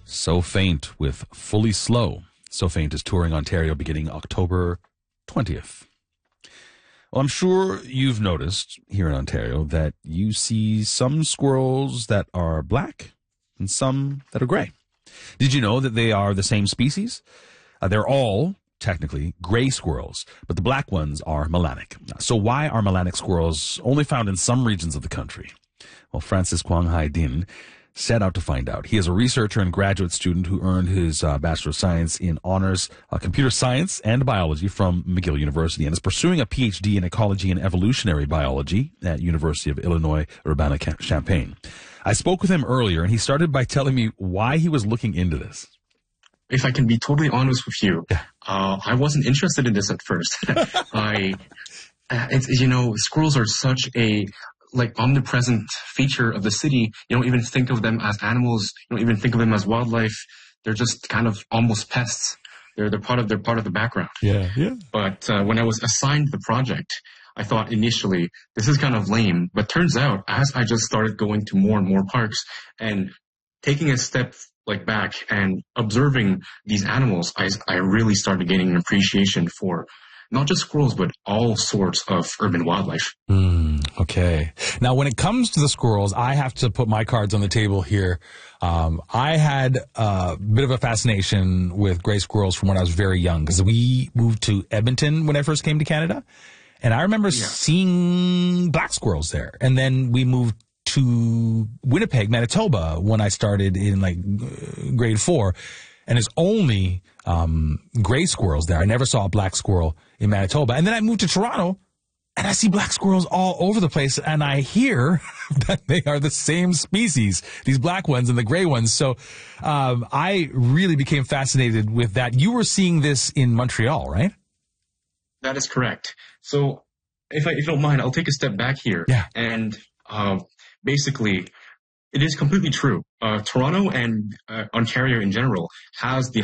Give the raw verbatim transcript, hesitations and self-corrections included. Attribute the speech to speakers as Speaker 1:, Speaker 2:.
Speaker 1: So Faint with Fully Slow. So Faint is touring Ontario beginning October twentieth. Well, I'm sure you've noticed here in Ontario that you see some squirrels that are black and some that are gray. Did you know that they are the same species? Uh, they're all technically gray squirrels, but the black ones are melanic. So why are melanic squirrels only found in some regions of the country? Well, Francis Kwang Hai Din set out to find out. He is a researcher and graduate student who earned his uh, Bachelor of Science in Honors uh, Computer Science and Biology from McGill University and is pursuing a P H D in Ecology and Evolutionary Biology at University of Illinois Urbana-Champaign. I spoke with him earlier, and he started by telling me why he was looking into this.
Speaker 2: If I can be totally honest with you, uh, I wasn't interested in this at first. I, it's, you know, squirrels are such a like omnipresent feature of the city. You don't even think of them as animals. You don't even think of them as wildlife. They're just kind of almost pests. They're they're part of they're part of the background.
Speaker 1: Yeah, yeah.
Speaker 2: But uh, when I was assigned the project, I thought initially this is kind of lame. But turns out, as I just started going to more and more parks and taking a step like back and observing these animals, I I really started gaining an appreciation for not just squirrels, but all sorts of urban wildlife.
Speaker 3: Mm, okay. Now, when it comes to the squirrels, I have to put my cards on the table here. Um, I had a bit of a fascination with gray squirrels from when I was very young, because we moved to Edmonton when I first came to Canada. And I remember yeah. seeing black squirrels there. And then we moved to Winnipeg, Manitoba, when I started in like grade four. And there's only um, gray squirrels there. I never saw a black squirrel in Manitoba. And then I moved to Toronto, and I see black squirrels all over the place. And I hear that they are the same species, these black ones and the gray ones. So um, I really became fascinated with that. You were seeing this in Montreal, right?
Speaker 2: That is correct. So if, I, if you don't mind, I'll take a step back here.
Speaker 3: Yeah.
Speaker 2: And uh, basically, it is completely true. Uh, Toronto and uh, Ontario in general has the